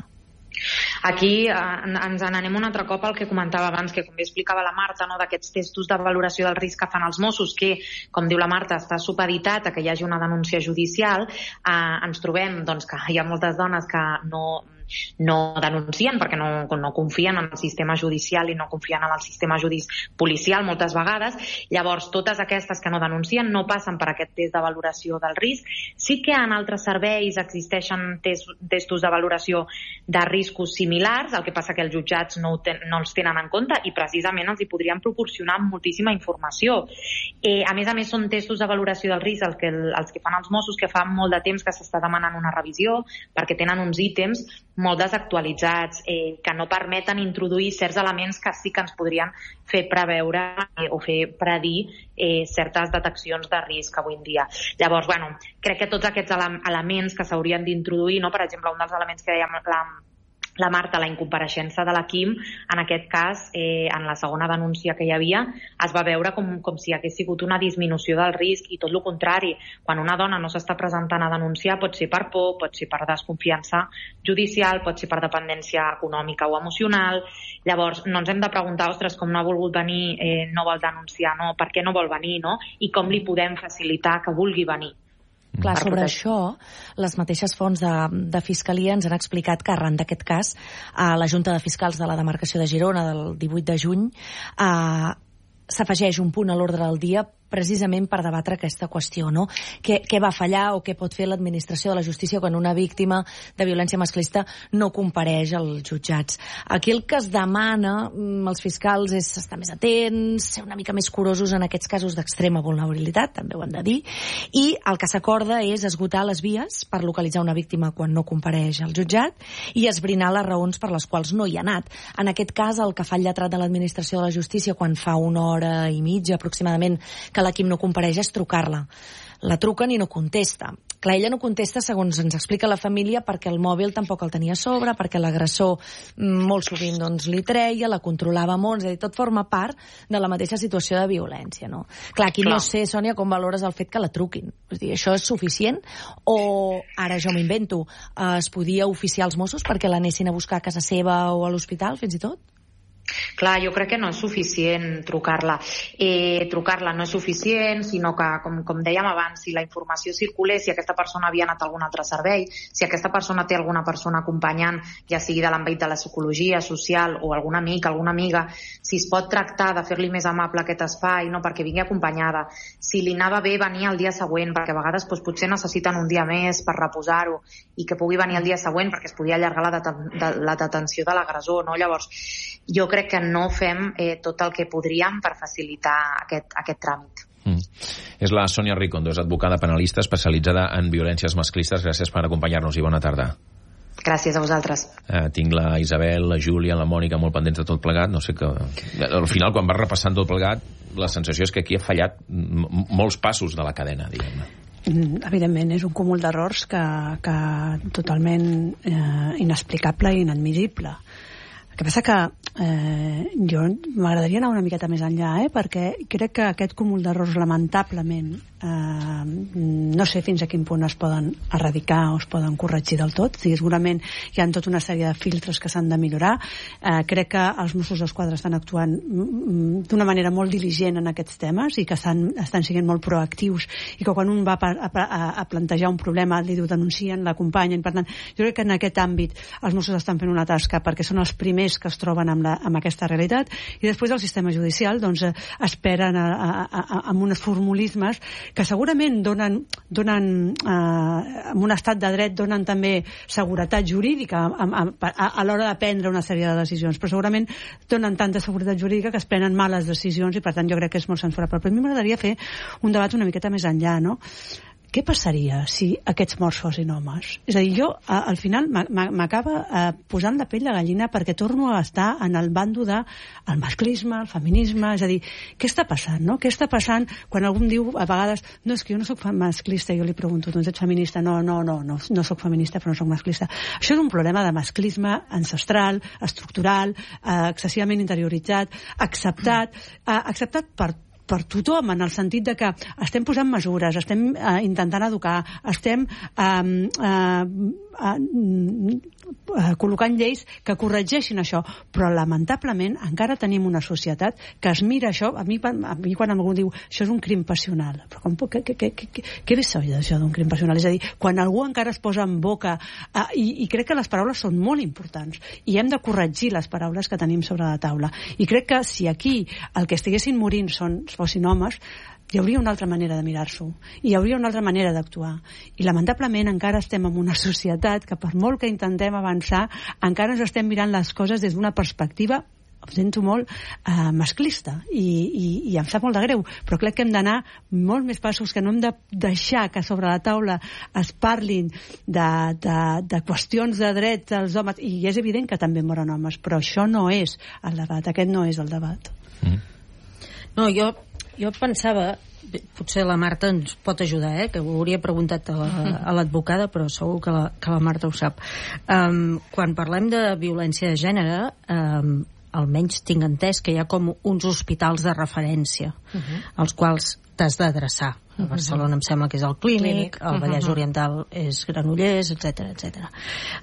Aquí eh, ens n'anem un altre cop al que comentava abans, que com bé explicava la Marta, no, d'aquests testos de valoració del risc que fan els Mossos, que, com diu la Marta, està supeditat a que hi hagi una denúncia judicial. Eh, ens trobem doncs, que hi ha moltes dones que no no denuncien perquè no, no confien en el sistema judicial i no confien en el sistema judici policial moltes vegades. Llavors, totes aquestes que no denuncien no passen per aquest test de valoració del risc. Sí que en altres serveis existeixen test, testos de valoració de riscos similars, el que passa que els jutjats no, ten, no els tenen en compte i precisament els hi podrien proporcionar moltíssima informació. Eh, a més a més, són testos de valoració del risc els que, els que fan els Mossos, que fa molt de temps que s'està demanant una revisió perquè tenen uns ítems molt desactualitzats, eh, que no permeten introduir certs elements que sí que ens podrien fer preveure eh, o fer predir eh, certes deteccions de risc avui en dia. Llavors, bueno, crec que tots aquests ele elements que s'haurien d'introduir, no? Per exemple, un dels elements que dèiem la, la Marta, la incompareixença de la Kim, en aquest cas, eh, en la segona denúncia que hi havia, es va veure com, com si hagués sigut una disminució del risc, i tot el contrari. Quan una dona no s'està presentant a denunciar, pot ser per por, pot ser per desconfiança judicial, pot ser per dependència econòmica o emocional. Llavors, no ens hem de preguntar, ostres, com no ha volgut venir, eh, no vol denunciar, no? Per què no vol venir, no? I com li podem facilitar que vulgui venir. Clar, sobre això, les mateixes fonts de, de Fiscalia ens han explicat que arran d'aquest cas, a la Junta de Fiscals de la demarcació de Girona del divuit de juny eh, s'afegeix un punt a l'ordre del dia precisament per debatre aquesta qüestió, no? Què, què va fallar o què pot fer l'administració de la justícia quan una víctima de violència masclista no compareix als jutjats. Aquí el que es demana als fiscals és estar més atents, ser una mica més curosos en aquests casos d'extrema vulnerabilitat, també ho hem de dir, i el que s'acorda és esgotar les vies per localitzar una víctima quan no compareix al jutjat i esbrinar les raons per les quals no hi ha anat. En aquest cas, el que fa el lletrat de l'administració de la justícia quan fa una hora i mitja aproximadament que la Kim no compareix és trucar-la. La truquen i no contesta. Clar, ella no contesta, segons ens explica la família, perquè el mòbil tampoc el tenia a sobre, perquè l'agressor molt sovint doncs, li treia, la controlava molt, és a dir, tot forma part de la mateixa situació de violència, no? Clar, aquí Clar. No sé, Sònia, com valores el fet que la truquin. És dir, això és suficient? O, ara jo m'invento, es podia oficiar els Mossos perquè l'anessin a buscar a casa seva o a l'hospital, fins i tot? Clar, jo crec que no és suficient trucar-la. Eh, trucar-la no és suficient, sinó que, com, com dèiem abans, si la informació circulés, si aquesta persona havia anat a algun altre servei, si aquesta persona té alguna persona acompanyant, ja sigui de l'àmbit de la psicologia social o algun amic, alguna amiga, si es pot tractar de fer-li més amable aquest espai, no, perquè vingui acompanyada. Si li anava bé venir el dia següent, perquè a vegades doncs, potser necessiten un dia més per reposar-ho i que pugui venir el dia següent perquè es podia allargar la, deten de, la detenció de l'agressor, no? Llavors, jo crec que no fem eh, tot el que podríem per facilitar aquest, aquest tràmit. Mm. És la Sònia Ricondo, és advocada penalista especialitzada en violències masclistes. Gràcies per acompanyar-nos i bona tarda. Gràcies a vosaltres. Eh, tinc la Isabel, la Júlia, la Mònica molt pendents de tot plegat. No sé que... Al final, quan vas repassant tot plegat, la sensació és que aquí ha fallat molts passos de la cadena, diguem-ne. Evidentment, és un cúmul d'errors que, que totalment eh, inexplicable i inadmissible. El que passa que eh, jo m'agradaria anar una miqueta més enllà, eh, perquè crec que aquest cúmul d'errors lamentablement eh, no sé fins a quin punt es poden erradicar o es poden corregir del tot. Sí, segurament hi ha tota una sèrie de filtres que s'han de millorar. Eh, crec que els Mossos d'Esquadra estan actuant d'una manera molt diligent en aquests temes i que estan, estan sent molt proactius i que quan un va a, a, a plantejar un problema li denuncien, l'acompanyen. Per tant, jo crec que en aquest àmbit els Mossos estan fent una tasca perquè són els primers que es troben amb, la, amb aquesta realitat, i després el sistema judicial doncs, eh, esperen a, a, a, amb uns formulismes que segurament donen, donen eh, en un estat de dret donen també seguretat jurídica a, a, a, a l'hora de prendre una sèrie de decisions, però segurament donen tanta seguretat jurídica que es prenen males decisions i per tant jo crec que és molt censurable. Però a mi m'agradaria fer un debat una miqueta més enllà, no? Què passaria si aquests morts fossin homes? És a dir, jo al final m'acaba eh, posant la pell de gallina perquè torno a estar en el bando del de masclisme, el feminisme, és a dir, què està passant, no? Què està passant quan algú em diu a vegades, no, és que jo no soc masclista, jo li pregunto, doncs ets feminista? No, no, no, no, no soc feminista però no soc masclista. Això és un problema de masclisme ancestral, estructural, eh, excessivament interioritzat, acceptat, eh, acceptat per per tothom, en el sentit de que estem posant mesures, estem eh, intentant educar, estem eh, eh, eh, col·locant lleis que corregeixin això, però lamentablement encara tenim una societat que es mira això, a mi, a mi quan algú diu això és un crim passional, però com, què, què, què, què, què és això d'un crim passional? És a dir, quan algú encara es posa en boca eh, i, i crec que les paraules són molt importants i hem de corregir les paraules que tenim sobre la taula, i crec que si aquí el que estiguessin morint són fossin homes, hi hauria una altra manera de mirar-s'ho, i hi hauria una altra manera d'actuar. I lamentablement encara estem en una societat que per molt que intentem avançar, encara ens estem mirant les coses des d'una perspectiva, ho sento molt, eh, masclista, i, i, i em sap molt de greu, però crec que hem d'anar molt més passos, que no hem de deixar que sobre la taula es parlin de, de, de qüestions de drets dels homes, i és evident que també moren homes, però això no és el debat, aquest no és el debat. Mm. No, jo, jo pensava, potser la Marta ens pot ajudar, eh? Que ho hauria preguntat a l'advocada, però segur que la, que la Marta ho sap. Um, quan parlem de violència de gènere, um, almenys tinc entès que hi ha com uns hospitals de referència, uh-huh. als quals t'has d'adreçar. A Barcelona em sembla que és el Clínic, el Vallès uh-huh. Oriental és Granollers, etcètera, etcètera.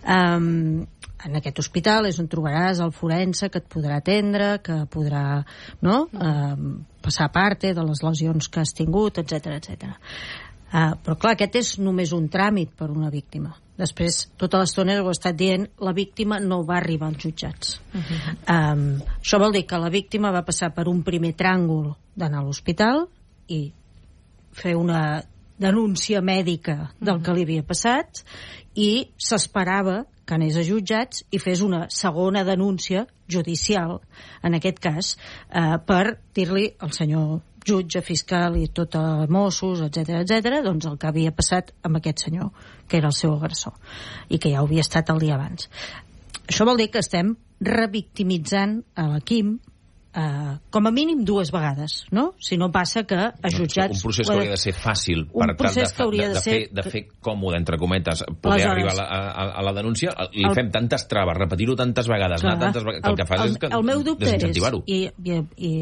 Um, en aquest hospital és on trobaràs el forense que et podrà atendre, que podrà, no?, uh, passar parte de les lesions que has tingut, etcètera, etcètera. Uh, però clar, aquest és només un tràmit per una víctima. Després, tota l'estona ho he estat dient, la víctima no va arribar als jutjats. Uh-huh. um, això vol dir que la víctima va passar per un primer tràngol d'anar a l'hospital i fer una denúncia mèdica del que li havia passat, i s'esperava que anés a jutjats i fes una segona denúncia judicial, en aquest cas, eh, per dir-li al senyor jutge, fiscal i tot a Mossos, etcètera, etcètera, doncs el que havia passat amb aquest senyor, que era el seu agressor, i que ja ho havia estat el dia abans. Això vol dir que estem revictimitzant a la Quim, Uh, com a mínim dues vegades, no? Si no passa que a jutjats... Un procés que hauria de ser fàcil per tal de, de, de, fer, de fer còmode, entre cometes, poder arribar a la, a, a la denúncia. Li el... fem tantes traves, repetir-ho tantes vegades, anar tantes vegades, que el que fas el, és que el meu dubte és, desincentivar-ho. I, i, i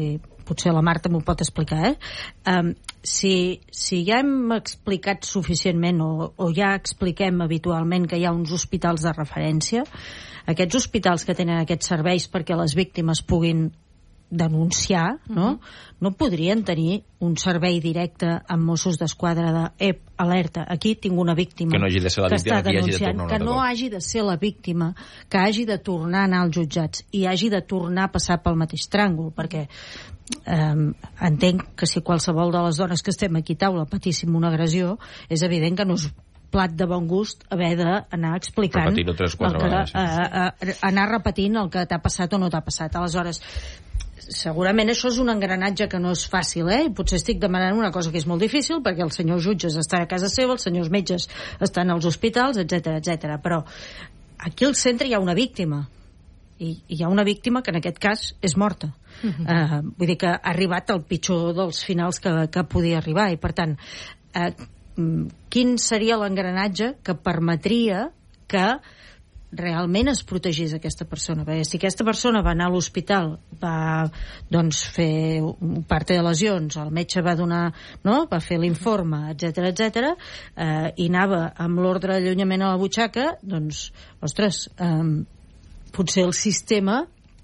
potser la Marta m'ho pot explicar, eh? Um, si, si ja hem explicat suficientment o, o ja expliquem habitualment que hi ha uns hospitals de referència, aquests hospitals que tenen aquests serveis perquè les víctimes puguin denunciar, no? Uh-huh. No podrien tenir un servei directe amb Mossos d'Esquadra de ep, alerta, aquí tinc una víctima que no hagi de ser la víctima, que, hagi de que no hagi de ser la víctima, que hagi de tornar a anar als jutjats i hagi de tornar a passar pel mateix tràngol, perquè eh, entenc que si qualsevol de les dones que estem aquí a taula patíssim una agressió, és evident que no és plat de bon gust haver d'anar explicant repetir-ho tres, quatre que, vegades, sí. eh, eh, anar repetint el que t'ha passat o no t'ha passat. Aleshores, segurament això és un engranatge que no és fàcil, eh? I potser estic demanant una cosa que és molt difícil, perquè els senyors jutges estan a casa seva, els senyors metges estan als hospitals, etcètera, etcètera. Però aquí al centre hi ha una víctima, i hi ha una víctima que en aquest cas és morta. Uh-huh. eh, vull dir que ha arribat al pitjor dels finals que, que podia arribar, i per tant, eh, quin seria l'engranatge que permetria que realment es protegís aquesta persona? Perquè si aquesta persona va anar a l'hospital, va doncs, fer un parte de lesions, el metge va donar, no? Va fer l'informe, etcètera, etcètera, eh, i anava amb l'ordre d'allunyament a la butxaca, doncs, ostres, eh, potser el sistema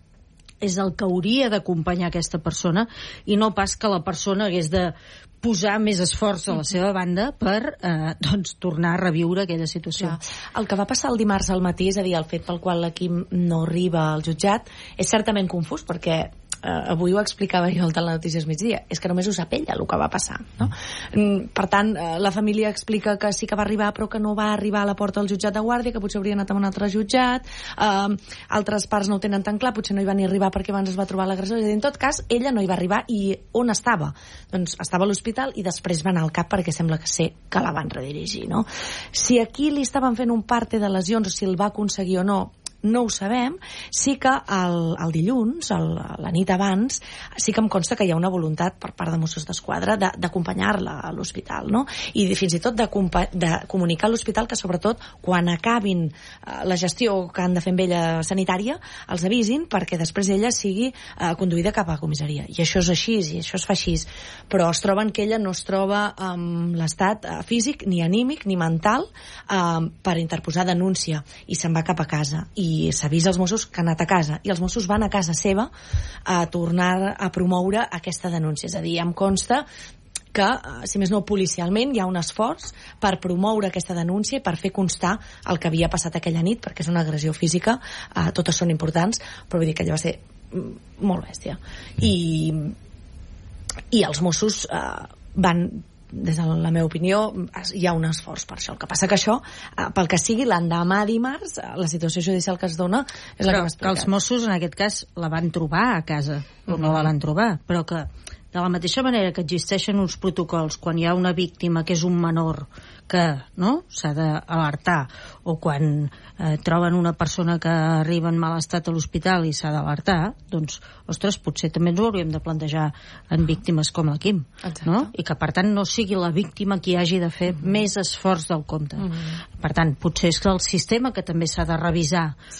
és el que hauria d'acompanyar aquesta persona i no pas que la persona hagués de posar més esforç a la seva banda per eh, doncs, tornar a reviure aquella situació. Clar. El que va passar el dimarts al matí, és a dir, el fet pel qual l'equip no arriba al jutjat, és certament confús, perquè eh, avui ho explicava jo al Telenotícies Migdia, és que només ho sap ella el que va passar, no? Mm, per tant, eh, la família explica que sí que va arribar però que no va arribar a la porta del jutjat de guàrdia, que potser hauria anat a un altre jutjat, eh, altres parts no ho tenen tan clar, potser no hi va ni arribar perquè abans es va trobar l'agressor, és a dir, en tot cas ella no hi va arribar. I on estava? Doncs estava a l'hospital i després va anar al CAP, perquè sembla que sé que la van redirigir, no? Si aquí li estaven fent un parte de lesions, o si el va aconseguir o no, no ho sabem. Sí que el, el dilluns, el, la nit abans, sí que em consta que hi ha una voluntat per part de Mossos d'Esquadra de, d'acompanyar-la a l'hospital, no? I de, fins i tot de, de comunicar a l'hospital que sobretot quan acabin eh, la gestió que han de fer amb ella sanitària, els avisin perquè després ella sigui eh, conduïda cap a comissaria. I això és així, i això es fa així. Però es troben que ella no es troba amb l'estat eh, físic, ni anímic, ni mental eh, per interposar denúncia, i se'n va cap a casa. I i s'avisa als Mossos que han anat a casa, i els Mossos van a casa seva a tornar a promoure aquesta denúncia. És a dir, em consta que, si més no policialment, hi ha un esforç per promoure aquesta denúncia i per fer constar el que havia passat aquella nit, perquè és una agressió física, eh, totes són importants, però vull dir que allò va ser molt bèstia. I, i els Mossos eh, van, des de la meva opinió, hi ha un esforç per això. El que passa que això, pel que sigui, l'endemà dimarts, la situació judicial que es dona és la però que m'ha explicat. Els Mossos, en aquest cas, la van trobar a casa, o no la van trobar, però que de la mateixa manera que existeixen uns protocols quan hi ha una víctima que és un menor que no s'ha d'alertar, o quan eh, troben una persona que arriba en mal estat a l'hospital i s'ha d'alertar, doncs, ostres, potser també ens ho hauríem de plantejar en víctimes com la Quim, no? I que per tant no sigui la víctima qui hagi de fer mm-hmm. més esforç del compte. Mm-hmm. Per tant, potser és que el sistema que també s'ha de revisar